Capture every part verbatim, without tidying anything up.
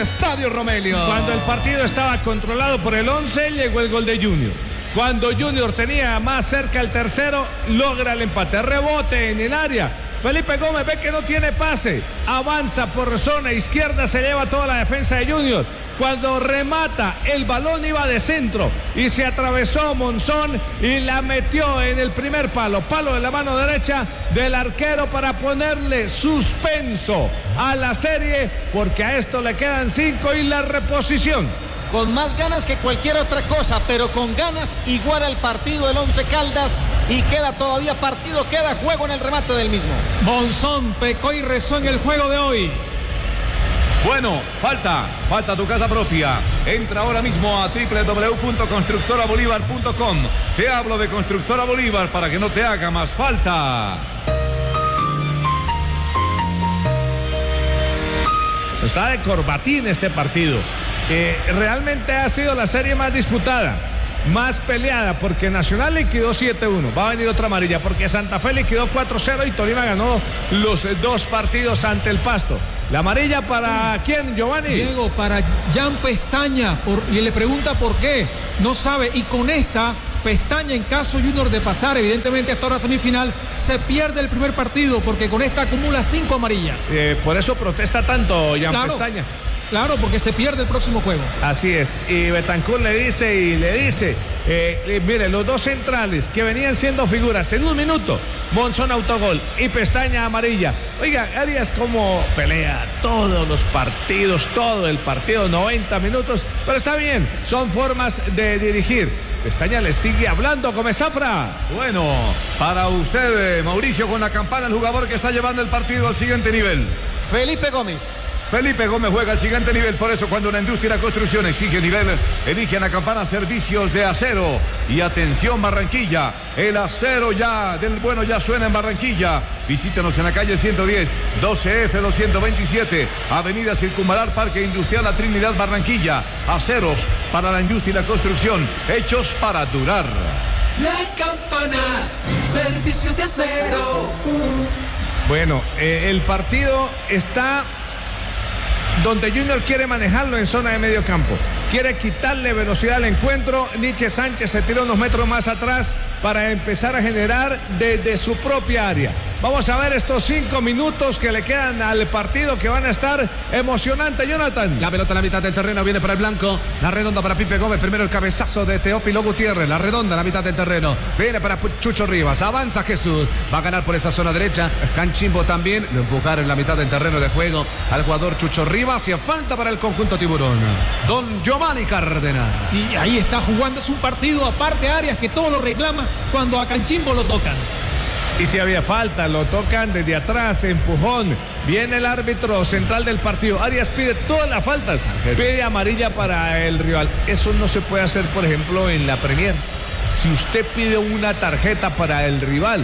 Estadio Romelio. Cuando el partido estaba controlado por el once, llegó el gol de Junior. Cuando Junior tenía más cerca el tercero, logra el empate. Rebote en el área. Felipe Gómez ve que no tiene pase. Avanza por zona izquierda, se lleva toda la defensa de Junior. Cuando remata, el balón iba de centro y se atravesó Monzón y la metió en el primer palo. Palo de la mano derecha del arquero para ponerle suspenso a la serie, porque a esto le quedan cinco y la reposición. Con más ganas que cualquier otra cosa, pero con ganas igual al partido del Once Caldas y queda todavía partido, queda juego en el remate del mismo. Monzón pecó y rezó en el juego de hoy. Bueno, falta, falta tu casa propia. Entra ahora mismo a doble u doble u doble u punto constructora bolívar punto com. Te hablo de Constructora Bolívar para que no te haga más falta. Está de corbatín este partido. Eh, realmente ha sido la serie más disputada, más peleada, porque Nacional liquidó siete uno. Va a venir otra amarilla, porque Santa Fe liquidó cuatro cero y Tolima ganó los dos partidos ante el Pasto. ¿La amarilla para quién, Giovanni? Diego, para Jan Pestaña, por, y le pregunta por qué, no sabe, y con esta, Pestaña, en caso Junior de pasar, evidentemente hasta ahora semifinal, se pierde el primer partido, porque con esta acumula cinco amarillas. Eh, por eso protesta tanto Jan claro, Pestaña. Claro, porque se pierde el próximo juego. Así es, y Betancur le dice y le dice, eh, eh, mire, los dos centrales que venían siendo figuras en un minuto, Monzón autogol y Pestaña amarilla. Oiga, Arias como pelea todos los partidos, todo el partido, noventa minutos, pero está bien, son formas de dirigir. Pestaña le sigue hablando, Comezafra. Bueno, para usted, Mauricio, con la campana, el jugador que está llevando el partido al siguiente nivel. Felipe Gómez. Felipe Gómez juega al siguiente nivel, por eso cuando la industria y la construcción exige nivel, elige a la campana servicios de acero. Y atención Barranquilla, el acero ya del bueno ya suena en Barranquilla. Visítenos en la calle ciento diez, doce F doscientos veintisiete, Avenida Circunvalar, Parque Industrial La Trinidad, Barranquilla. Aceros para la industria y la construcción, hechos para durar. La campana, servicios de acero. Bueno, eh, el partido está donde Junior quiere manejarlo en zona de medio campo. Quiere quitarle velocidad al encuentro. Nietzsche Sánchez se tira unos metros más atrás para empezar a generar desde su propia área. Vamos a ver estos cinco minutos que le quedan al partido, que van a estar emocionantes, Jonathan. La pelota a la mitad del terreno viene para el blanco. La redonda para Pipe Gómez. Primero el cabezazo de Teófilo Gutiérrez. La redonda a la mitad del terreno. Viene para Chucho Rivas. Avanza Jesús. Va a ganar por esa zona derecha. Canchimbo también. Lo empujaron en la mitad del terreno de juego al jugador Chucho Rivas. Hacía falta para el conjunto tiburón. Don Giovanni Cárdenas. Y ahí está jugando, es un partido aparte, Arias, que todo lo reclama cuando a Canchimbo lo tocan. Y si había falta, lo tocan desde atrás, empujón. Viene el árbitro central del partido. Arias pide todas las faltas. Pide amarilla para el rival. Eso no se puede hacer, por ejemplo, en la Premier. Si usted pide una tarjeta para el rival,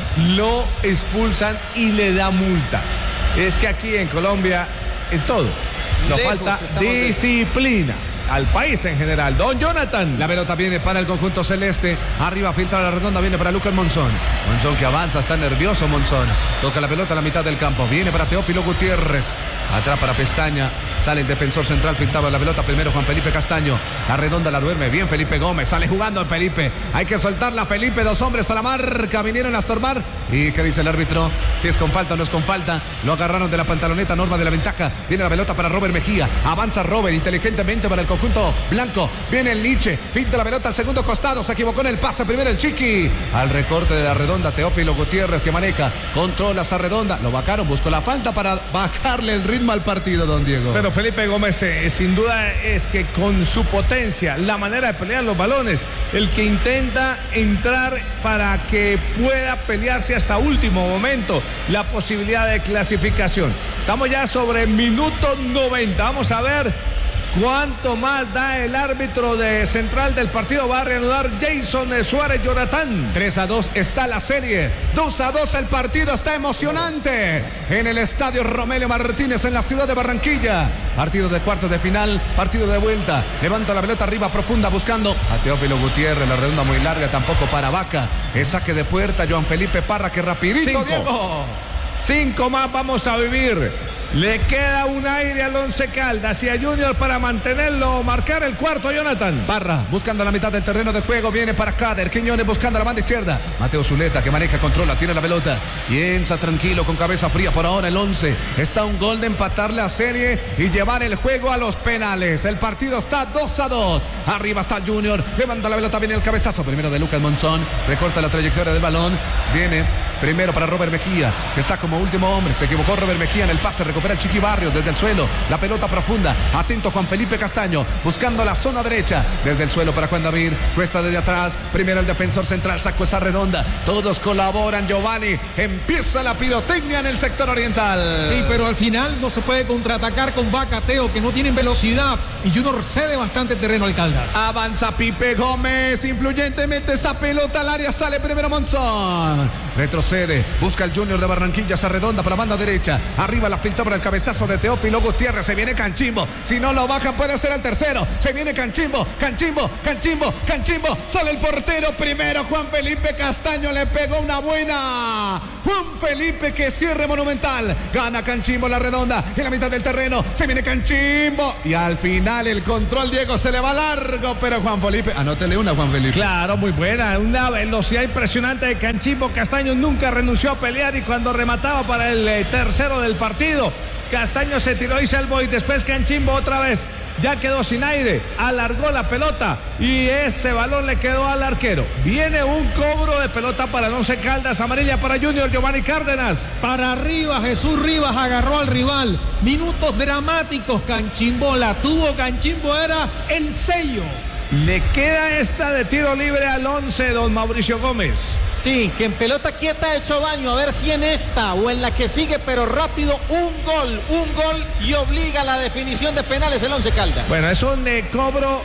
lo expulsan y le da multa. Es que aquí en Colombia, en todo, nos falta disciplina. Al país en general. Don Jonathan. La pelota viene para el conjunto celeste. Arriba filtra la redonda, viene para Lucas Monzón. Monzón que avanza, está nervioso Monzón. Toca la pelota a la mitad del campo. Viene para Teófilo Gutiérrez. Atrás para Pestaña. Sale el defensor central, filtraba la pelota. Primero Juan Felipe Castaño. La redonda la duerme bien Felipe Gómez. Sale jugando Felipe. Hay que soltarla Felipe. Dos hombres a la marca. Vinieron a estorbar. ¿Y qué dice el árbitro? Si es con falta o no es con falta. Lo agarraron de la pantaloneta. Norma de la ventaja. Viene la pelota para Robert Mejía. Avanza Robert inteligentemente para el conjunto blanco. Viene el Nietzsche, pinta la pelota al segundo costado, se equivocó en el pase, primero el Chiqui, al recorte de la redonda, Teófilo Gutiérrez que maneja, controla esa redonda, lo vacaron, buscó la falta para bajarle el ritmo al partido, don Diego. Pero Felipe Gómez eh, sin duda es que con su potencia, la manera de pelear los balones, el que intenta entrar para que pueda pelearse hasta último momento la posibilidad de clasificación. Estamos ya sobre minuto noventa, vamos a ver cuánto más da el árbitro de central del partido. Va a reanudar Jason Suárez, Jonathan. tres a dos está la serie, dos a dos el partido, está emocionante en el estadio Romelio Martínez en la ciudad de Barranquilla. Partido de cuartos de final, partido de vuelta. Levanta la pelota arriba profunda buscando a Teófilo Gutiérrez, la redonda muy larga, tampoco para Vaca. Es saque de puerta, Joan Felipe Parra, que rapidito, Cinco. Diego. Cinco más vamos a vivir. Le queda un aire al Once Caldas y a Junior para mantenerlo, marcar el cuarto, Jonathan. Parra buscando la mitad del terreno de juego, viene para Cader. Quiñones buscando la banda izquierda. Mateo Zuleta que maneja, controla, tiene la pelota. Piensa tranquilo, con cabeza fría por ahora el once. Está un gol de empatar la serie y llevar el juego a los penales. El partido está dos a dos. Arriba está Junior, levanta la pelota, viene el cabezazo. Primero de Lucas Monzón, recorta la trayectoria del balón. Viene primero para Robert Mejía, que está como último hombre. Se equivocó Robert Mejía en el pase, recupera el Chiqui Barrios desde el suelo. La pelota profunda, atento Juan Felipe Castaño, buscando la zona derecha. Desde el suelo para Juan David, cuesta desde atrás. Primero el defensor central, sacó esa redonda. Todos colaboran, Giovanni. Empieza la pirotecnia en el sector oriental. Sí, pero al final no se puede contraatacar con Bacateo, que no tienen velocidad. Y Junior cede bastante terreno al Caldas. Avanza Pipe Gómez, influyentemente esa pelota al área, sale primero Monzón. Retrocede, busca el Junior de Barranquilla, esa redonda para la banda derecha. Arriba la filtra para el cabezazo de Teófilo Gutiérrez. Se viene Canchimbo, si no lo baja puede ser el tercero. Se viene Canchimbo, Canchimbo, Canchimbo, Canchimbo. Sale el portero primero, Juan Felipe Castaño le pegó una buena. Juan Felipe, que cierre monumental. Gana Canchimbo la redonda en la mitad del terreno. Se viene Canchimbo y al final el control, Diego, se le va largo, pero Juan Felipe, anótele una, Juan Felipe. Claro, muy buena, una velocidad impresionante de Canchimbo. Castaño nunca renunció a pelear y cuando remataba para el eh, tercero del partido, Castaño se tiró y salvó, y después Canchimbo otra vez ya quedó sin aire, alargó la pelota y ese balón le quedó al arquero. Viene un cobro de pelota para el Once Caldas, amarilla para Junior, Giovanni Cárdenas. Para arriba, Jesús Rivas agarró al rival. Minutos dramáticos, Canchimbo la tuvo, Canchimbo era el sello. Le queda esta de tiro libre al once, don Mauricio Gómez. Sí, que en pelota quieta ha hecho daño, a ver si en esta o en la que sigue, pero rápido, un gol, un gol y obliga a la definición de penales el Once Caldas. Bueno, es un eh, cobro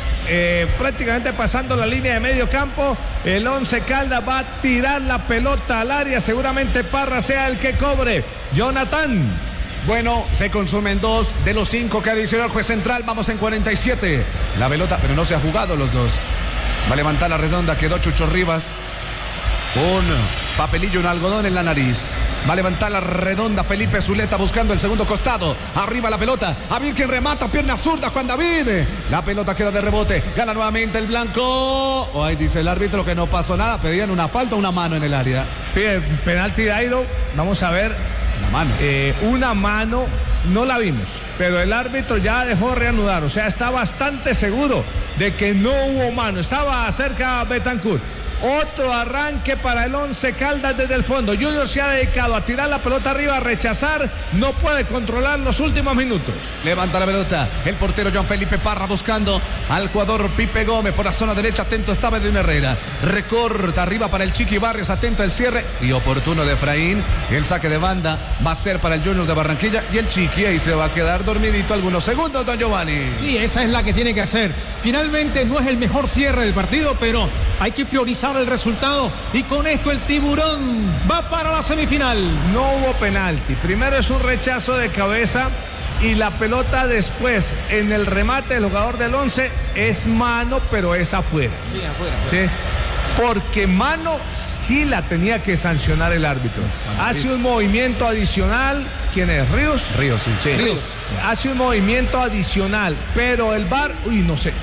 eh, prácticamente pasando la línea de medio campo. El Once Caldas va a tirar la pelota al área, seguramente Parra sea el que cobre. Jonathan. Bueno, se consumen dos de los cinco que adicionó el juez central. Vamos en cuarenta y siete. La pelota, pero no se ha jugado los dos. Va a levantar la redonda, quedó Chucho Rivas. Un papelillo, un algodón en la nariz. Va a levantar la redonda Felipe Zuleta buscando el segundo costado. Arriba la pelota. A ver quién remata. Pierna zurda, Juan David. La pelota queda de rebote. Gana nuevamente el blanco. Oh, ahí dice el árbitro que no pasó nada. Pedían una falta o una mano en el área. Pide penalti Dairo. Vamos a ver. Una mano. Eh, una mano. No la vimos. Pero el árbitro ya dejó reanudar. O sea, está bastante seguro de que no hubo mano. Estaba cerca Betancourt. Otro arranque para el Once Caldas desde el fondo. Junior se ha dedicado a tirar la pelota arriba, a rechazar. No puede controlar los últimos minutos. Levanta la pelota el portero Juan Felipe Parra buscando al jugador Pipe Gómez por la zona derecha. Atento estaba Edwin Herrera. Recorta arriba para el Chiqui Barrios. Atento el cierre y oportuno de Efraín. El saque de banda va a ser para el Junior de Barranquilla. Y el Chiqui ahí se va a quedar dormidito algunos segundos, don Giovanni. Y esa es la que tiene que hacer. Finalmente no es el mejor cierre del partido, pero hay que priorizar el resultado y con esto el Tiburón va para la semifinal. No hubo penalti. Primero es un rechazo de cabeza y la pelota después en el remate del jugador del once es mano, pero es afuera. Sí, afuera. afuera. ¿Sí? Porque mano sí la tenía que sancionar el árbitro. Hace un movimiento adicional. ¿Quién es? ¿Ríos? Ríos, sí. sí. Ríos. Hace un movimiento adicional, pero el V A R, uy, no sé.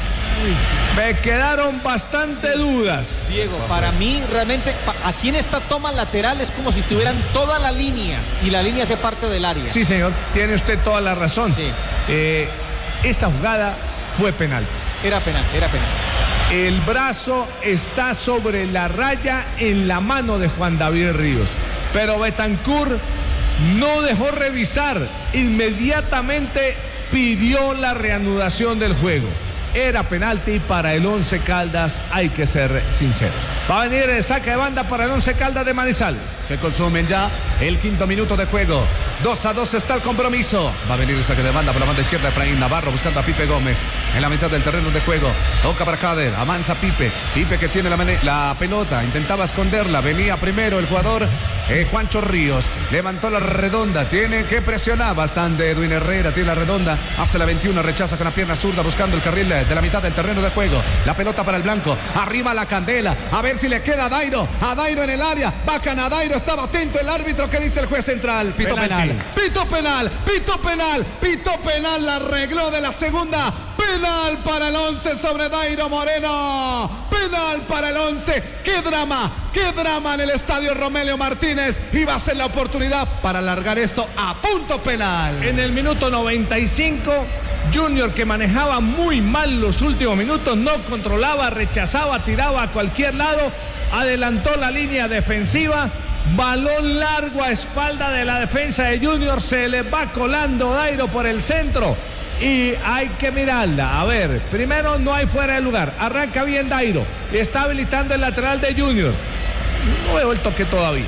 Uy. Me quedaron bastante sí. dudas. Diego, para mí realmente aquí en esta toma lateral es como si estuvieran toda la línea y la línea hace parte del área. Sí, señor, tiene usted toda la razón. Sí. Eh, esa jugada fue penal. Era penal, era penal. El brazo está sobre la raya en la mano de Juan David Ríos, pero Betancourt no dejó revisar, inmediatamente pidió la reanudación del juego. Era penalti para el Once Caldas, hay que ser sinceros. Va a venir el saque de banda para el Once Caldas de Manizales. Se consumen ya el quinto minuto de juego. dos a dos está el compromiso. Va a venir el saque de banda por la banda izquierda. Efraín Navarro buscando a Pipe Gómez en la mitad del terreno de juego. Toca para Cader, avanza Pipe. Pipe que tiene la, la pelota, intentaba esconderla. Venía primero el jugador eh, Juancho Ríos. Levantó la redonda, tiene que presionar bastante Edwin Herrera. Tiene la redonda, hace la veintiuno, rechaza con la pierna zurda buscando el carril de la mitad del terreno de juego. La pelota para el blanco, arriba la candela. A ver ver si le queda a Dairo. A Dairo en el área. Bajan a Dairo. Estaba atento el árbitro. ¿Qué dice el juez central? Pito Penalti. penal. Pito penal. Pito penal. Pito penal. La arregló de la segunda. Penal para el once sobre Dairo Moreno. Penal para el once. ¡Qué drama! ¡Qué drama en el estadio Romelio Martínez! Iba a ser la oportunidad para alargar esto a punto penal. En el minuto noventa y cinco, Junior, que manejaba muy mal los últimos minutos, no controlaba, rechazaba, tiraba a cualquier lado, adelantó la línea defensiva, balón largo a espalda de la defensa de Junior, se le va colando Dairo por el centro y hay que mirarla. A ver, primero no hay fuera de lugar, arranca bien Dairo, está habilitando el lateral de Junior, no veo el toque todavía.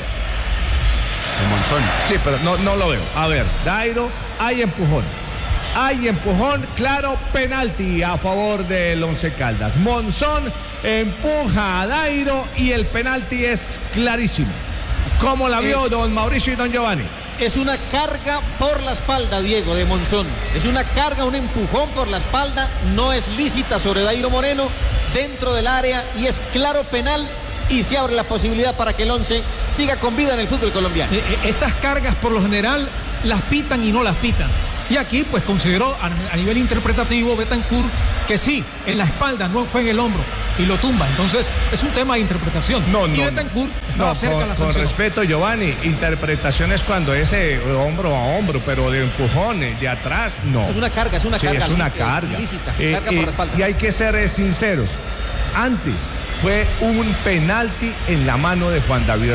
De Monzón. Sí, pero no, no lo veo. A ver, Dairo, hay empujón. Hay empujón, claro, penalti a favor del Once Caldas. Monzón empuja a Dairo y el penalti es clarísimo. ¿Cómo la vio Es... don Mauricio y don Giovanni? Es una carga por la espalda, Diego, de Monzón. Es una carga, un empujón por la espalda. No es lícita sobre Dairo Moreno dentro del área y es claro penal. Y se abre la posibilidad para que el once siga con vida en el fútbol colombiano. Eh, eh, estas cargas por lo general las pitan y no las pitan. Y aquí pues consideró a, a nivel interpretativo Betancur que sí, en la espalda, no fue en el hombro y lo tumba. Entonces es un tema de interpretación. No, no. Y Betancur estaba no, cerca con, a la con sanción. respeto, Giovanni, interpretación es cuando ese hombro a hombro, pero de empujones, de atrás, no. Es una carga, es una Sí, carga. es una lícita, carga. Lícita, Eh, carga eh, por la espalda. y hay que ser eh, sinceros. Antes fue un penalti en la mano de Juan David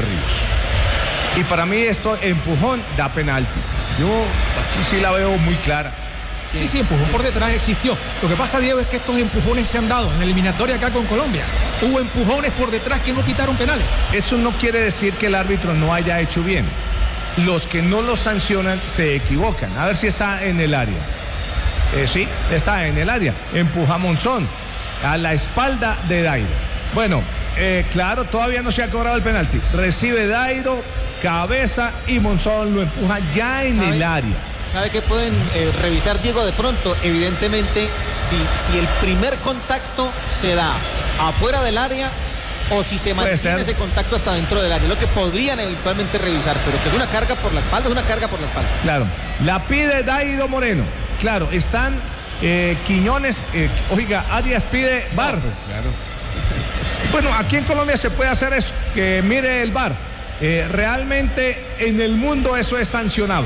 Ríos. Y para mí esto, empujón, da penalti. Yo aquí sí la veo muy clara. Sí, sí, empujón por detrás existió. Lo que pasa, Diego, es que estos empujones se han dado en la eliminatoria acá con Colombia. Hubo empujones por detrás que no pitaron penales. Eso no quiere decir que el árbitro no haya hecho bien. Los que no lo sancionan se equivocan. A ver si está en el área. Eh, sí, está en el área. Empuja a Monzón a la espalda de Dairo. Bueno, eh, claro, todavía no se ha cobrado el penalti. Recibe Dairo, cabeza y Monzón lo empuja ya en ¿Sabe? el área. ¿Sabe qué pueden eh, revisar, Diego? De pronto, evidentemente, si, si el primer contacto se da afuera del área o si se Puede mantiene ser. ese contacto hasta dentro del área. Lo que podrían eventualmente revisar, pero que es una carga por la espalda, es una carga por la espalda. Claro, la pide Dairo Moreno. Claro, están eh, Quiñones, eh, oiga, Arias pide V A R. Pues claro. Bueno, aquí en Colombia se puede hacer eso, que mire el V A R. Eh, realmente en el mundo eso es sancionable.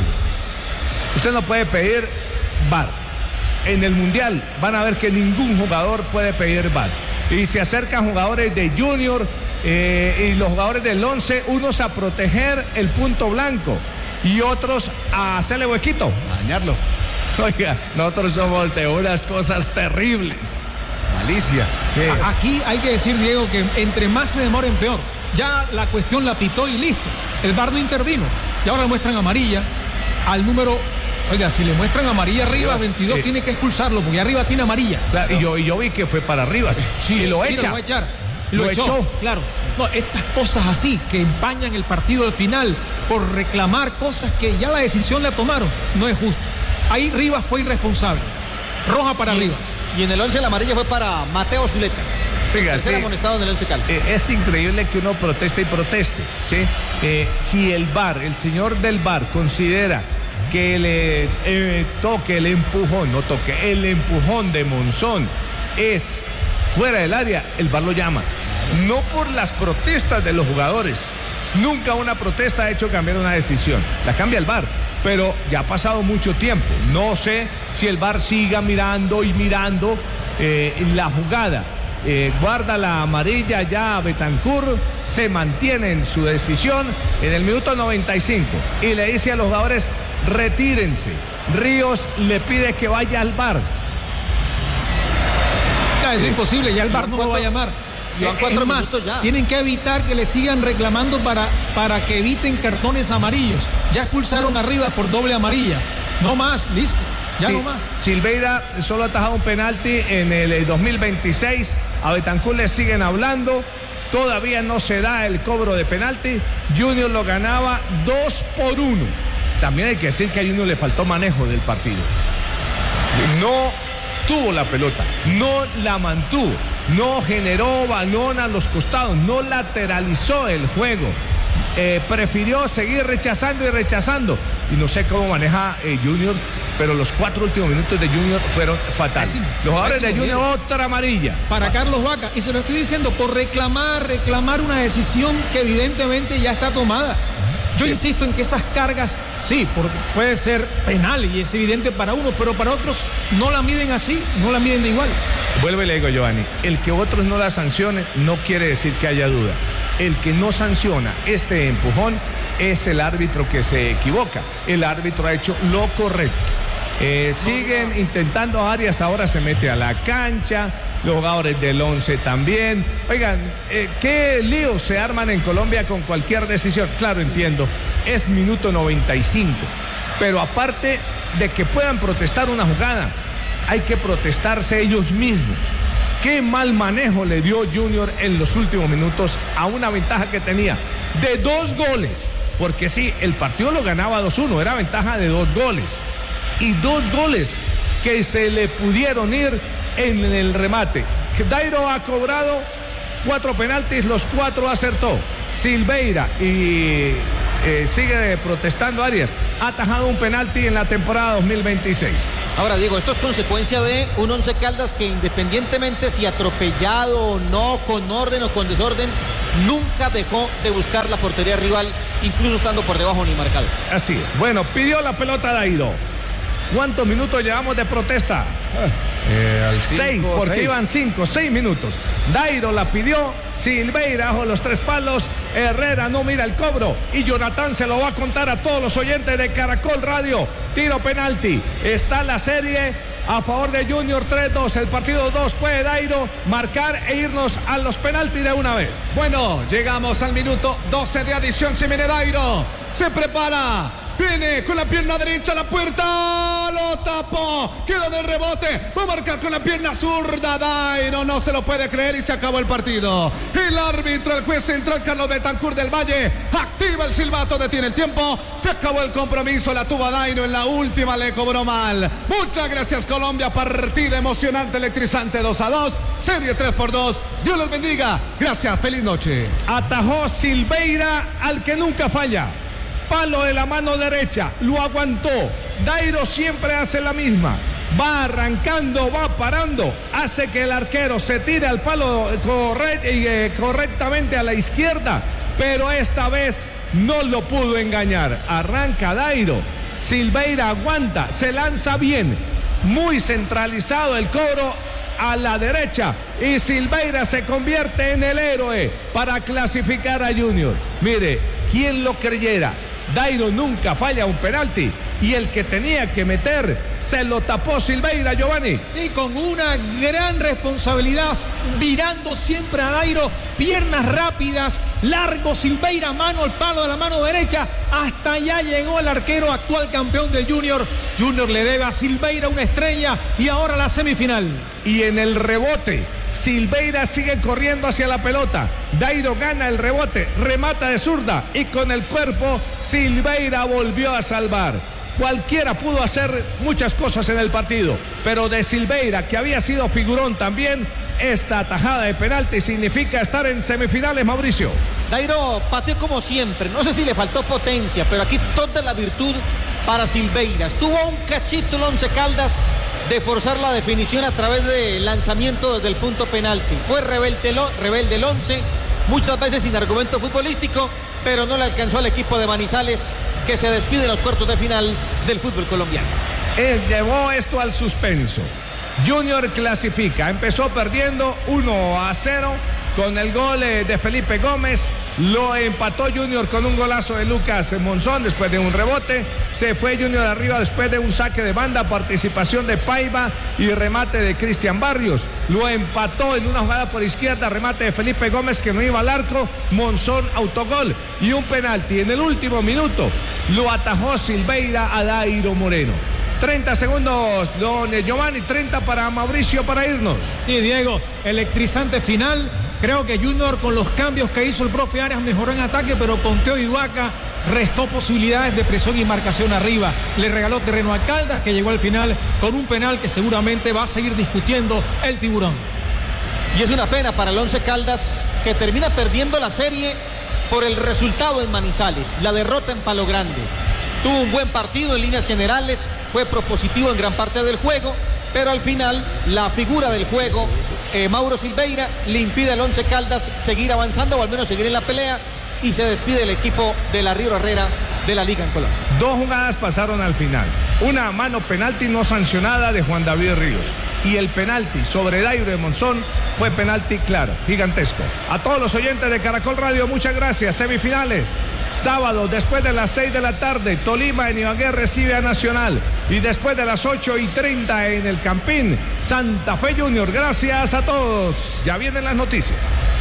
Usted no puede pedir V A R. En el Mundial van a ver que ningún jugador puede pedir V A R. Y se acercan jugadores de Junior eh, y los jugadores del once, unos a proteger el punto blanco y otros a hacerle huequito. A dañarlo. Oiga, nosotros somos de unas cosas terribles. Malicia. Sí. A- Aquí hay que decir, Diego, que entre más se demoren, peor. Ya la cuestión la pitó y listo. El V A R no intervino. Y ahora le muestran amarilla al número. Oiga, si le muestran amarilla arriba, veintidós sí. tiene que expulsarlo, porque arriba tiene amarilla. Claro, y, yo, y yo vi que fue para arriba. Sí, y lo sí, echa. Lo va a echar. Lo, Lo echó, echó. claro. No, estas cosas así que empañan el partido al final por reclamar cosas que ya la decisión la tomaron, no es justo. Ahí Rivas fue irresponsable. Roja para y, Rivas. Y en el once la amarilla fue para Mateo Zuleta. Oiga, Tercer sí. amonestado en el once Caldas. Eh, es increíble que uno proteste y proteste, ¿sí? Eh, si el V A R, el señor del V A R considera que le eh, toque el empujón, no toque, el empujón de Monzón es fuera del área, el V A R lo llama. No por las protestas de los jugadores. Nunca una protesta ha hecho cambiar una decisión. La cambia el V A R, pero ya ha pasado mucho tiempo. No sé si el V A R siga mirando y mirando eh, la jugada. Eh, guarda la amarilla ya a Betancur, se mantiene en su decisión en el minuto noventa y cinco y le dice a los jugadores: retírense. Ríos le pide que vaya al V A R. Ya, es imposible, ya el V A R no lo va a llamar. Llevan Eh, cuatro es más, minutos ya. tienen que evitar que le sigan reclamando para, para que eviten cartones amarillos. Ya expulsaron arriba por doble amarilla. No más, listo. Ya Sí, no más. Silveira solo ha atajado un penalti en el eh, dos mil veintiséis. A Betancur le siguen hablando. Todavía no se da el cobro de penalti. Junior lo ganaba dos por uno. También hay que decir que a Junior le faltó manejo del partido. No tuvo la pelota, no la mantuvo. no generó balón a los costados, no lateralizó el juego. Eh, prefirió seguir rechazando y rechazando. Y no sé cómo maneja eh, Junior, pero los cuatro últimos minutos de Junior fueron fatales. Así, los jugadores de Junior, otra amarilla. Para Carlos Vaca, y se lo estoy diciendo, por reclamar, reclamar una decisión que evidentemente ya está tomada. Yo sí. insisto en que esas cargas, sí, porque puede ser penal y es evidente para unos, pero para otros no la miden así, no la miden de igual. Vuelve y le digo, Giovanni, el que otros no la sancionen no quiere decir que haya duda. El que no sanciona este empujón es el árbitro que se equivoca. El árbitro ha hecho lo correcto. Eh, siguen intentando Arias, ahora se mete a la cancha. Los jugadores del once también. Oigan, eh, qué líos se arman en Colombia con cualquier decisión. Claro, entiendo, es minuto noventa y cinco. Pero aparte de que puedan protestar una jugada, hay que protestarse ellos mismos. Qué mal manejo le dio Junior en los últimos minutos a una ventaja que tenía de dos goles. Porque sí, el partido lo ganaba dos uno, era ventaja de dos goles. Y dos goles que se le pudieron ir en el remate. Dairo ha cobrado cuatro penaltis, los cuatro acertó. Silveira y eh, sigue protestando Arias. Ha atajado un penalti en la temporada dos mil veintiséis. Ahora, Diego, esto es consecuencia de un Once Caldas que independientemente si atropellado o no, con orden o con desorden, nunca dejó de buscar la portería rival, incluso estando por debajo ni marcado. Así es. Bueno, pidió la pelota Dairo. ¿Cuántos minutos llevamos de protesta? Eh, al cinco, seis, porque seis. iban cinco, seis minutos. Dairo la pidió, Silveira bajo los tres palos, Herrera no mira el cobro y Jonathan se lo va a contar a todos los oyentes de Caracol Radio. Tiro penalti, está la serie a favor de Junior tres dos, el partido dos, puede Dairo marcar e irnos a los penaltis de una vez. Bueno, llegamos al minuto doce de adición, se viene Dairo, se prepara. Viene con la pierna derecha a la puerta, lo tapó, queda de rebote, va a marcar con la pierna zurda, Dairo no se lo puede creer y se acabó el partido. El árbitro, el juez central Carlos Betancourt del Valle, activa el silbato, detiene el tiempo, se acabó el compromiso, la tuvo Dairo en la última, le cobró mal. Muchas gracias Colombia, partido emocionante, electrizante, dos a dos, serie tres por dos, Dios los bendiga, gracias, feliz noche. Atajó Silveira al que nunca falla. Palo de la mano derecha, lo aguantó. Dairo siempre hace la misma. Va arrancando, va parando, hace que el arquero se tire al palo corre- eh, correctamente a la izquierda, pero esta vez no lo pudo engañar. Arranca Dairo, Silveira aguanta, se lanza bien, muy centralizado el cobro a la derecha y Silveira se convierte en el héroe para clasificar a Junior. Mire, ¿quién lo creyera? Dairo nunca falla un penalti y el que tenía que meter se lo tapó Silveira, Giovanni. Y con una gran responsabilidad, virando siempre a Dairo, piernas rápidas, largo Silveira, mano al palo de la mano derecha, hasta allá llegó el arquero actual campeón del Junior. Junior le debe a Silveira una estrella y ahora la semifinal. Y en el rebote, Silveira sigue corriendo hacia la pelota. Dairo gana el rebote, remata de zurda y con el cuerpo Silveira volvió a salvar. Cualquiera pudo hacer muchas cosas en el partido, pero de Silveira, que había sido figurón también, esta atajada de penalti significa estar en semifinales, Mauricio. Dairo pateó como siempre, no sé si le faltó potencia, pero aquí toda la virtud para Silveira. Estuvo un cachito el Once Caldas de forzar la definición a través de lanzamiento desde el punto penalti. Fue rebelde, rebelde el once, muchas veces sin argumento futbolístico, pero no le alcanzó al equipo de Manizales, que se despide en los cuartos de final del fútbol colombiano. Él llevó esto al suspenso. Junior clasifica, empezó perdiendo uno a cero con el gol de Felipe Gómez, lo empató Junior con un golazo de Lucas Monzón después de un rebote, se fue Junior arriba después de un saque de banda, participación de Paiva y remate de Cristian Barrios, lo empató en una jugada por izquierda, remate de Felipe Gómez que no iba al arco, Monzón autogol y un penalti en el último minuto, lo atajó Silveira a Dairo Moreno. treinta segundos, don Giovanni, treinta para Mauricio para irnos. Sí, Diego, electrizante final. Creo que Junior con los cambios que hizo el profe Arias mejoró en ataque, pero con Teo Ibaca restó posibilidades de presión y marcación arriba. Le regaló terreno a Caldas, que llegó al final con un penal que seguramente va a seguir discutiendo el Tiburón. Y es una pena para el Once Caldas, que termina perdiendo la serie por el resultado en Manizales, la derrota en Palo Grande. Tuvo un buen partido en líneas generales, fue propositivo en gran parte del juego, pero al final la figura del juego, eh, Mauro Silveira, le impide al Once Caldas seguir avanzando o al menos seguir en la pelea, y se despide el equipo de la Río Herrera de la Liga en Colombia. Dos jugadas pasaron al final. Una mano penalti no sancionada de Juan David Ríos. Y el penalti sobre Dairo de Monzón fue penalti claro, gigantesco. A todos los oyentes de Caracol Radio, muchas gracias. Semifinales. Sábado, después de las seis de la tarde, Tolima en Ibagué recibe a Nacional. Y después de las ocho y treinta en el Campín, Santa Fe Junior. Gracias a todos. Ya vienen las noticias.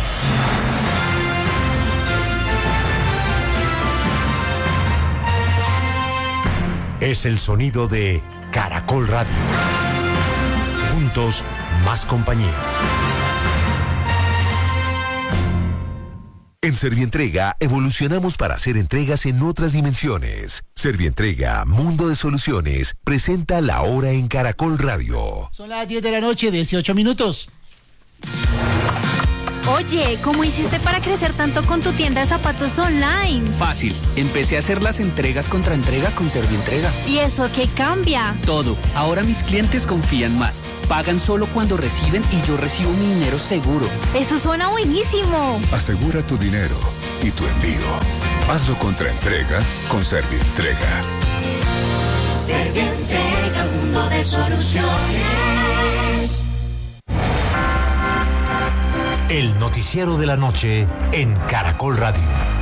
Es el sonido de Caracol Radio. Juntos, más compañía. En Servientrega evolucionamos para hacer entregas en otras dimensiones. Servientrega, Mundo de Soluciones, presenta La Hora en Caracol Radio. Son las diez de la noche, dieciocho minutos. Oye, ¿cómo hiciste para crecer tanto con tu tienda de zapatos online? Fácil, empecé a hacer las entregas contra entrega con Servientrega. ¿Y eso qué cambia? Todo, ahora mis clientes confían más. Pagan solo cuando reciben y yo recibo mi dinero seguro. Eso suena buenísimo. Asegura tu dinero y tu envío. Hazlo contra entrega con Servientrega. Servientrega, Mundo de Soluciones. El noticiero de la noche en Caracol Radio.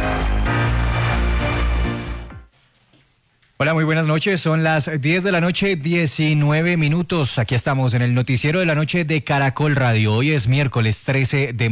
Hola, muy buenas noches. Son las diez de la noche, diecinueve minutos. Aquí estamos en el noticiero de la noche de Caracol Radio. Hoy es miércoles trece de